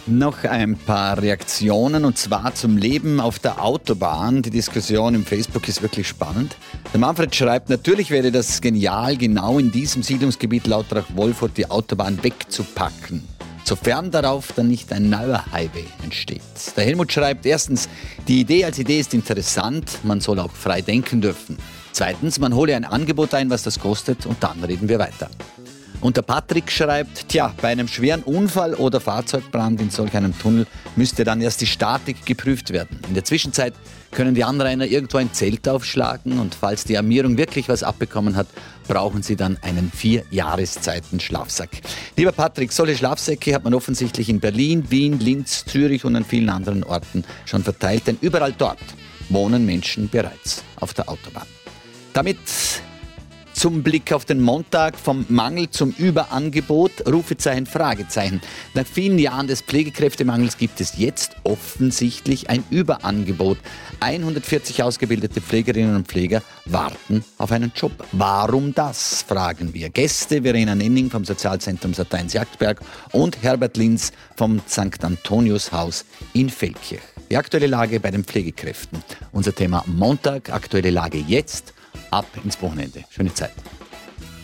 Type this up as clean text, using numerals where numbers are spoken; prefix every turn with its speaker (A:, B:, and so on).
A: Noch ein paar Reaktionen, und zwar zum Leben auf der Autobahn. Die Diskussion im Facebook ist wirklich spannend. Der Manfred schreibt, natürlich wäre das genial, genau in diesem Siedlungsgebiet Lautrach-Wolfurt die Autobahn wegzupacken, sofern darauf dann nicht ein neuer Highway entsteht. Der Helmut schreibt, erstens, die Idee als Idee ist interessant, man soll auch frei denken dürfen. Zweitens, man hole ein Angebot ein, was das kostet, und dann reden wir weiter. Und der Patrick schreibt, bei einem schweren Unfall oder Fahrzeugbrand in solch einem Tunnel müsste dann erst die Statik geprüft werden. In der Zwischenzeit können die Anrainer irgendwo ein Zelt aufschlagen, und falls die Armierung wirklich was abbekommen hat, brauchen sie dann einen 4-Jahreszeiten-Schlafsack. Lieber Patrick, solche Schlafsäcke hat man offensichtlich in Berlin, Wien, Linz, Zürich und an vielen anderen Orten schon verteilt, denn überall dort wohnen Menschen bereits auf der Autobahn. Damit zum Blick auf den Montag, vom Mangel zum Überangebot, Rufezeichen, Fragezeichen. Nach vielen Jahren des Pflegekräftemangels gibt es jetzt offensichtlich ein Überangebot. 140 ausgebildete Pflegerinnen und Pfleger warten auf einen Job. Warum das, fragen wir. Gäste Verena Nenning vom Sozialzentrum Sat.1 und Herbert Linz vom St. Antonius Haus in Feldkirch. Die aktuelle Lage bei den Pflegekräften. Unser Thema Montag, aktuelle Lage jetzt. Ab ins Wochenende. Schöne Zeit.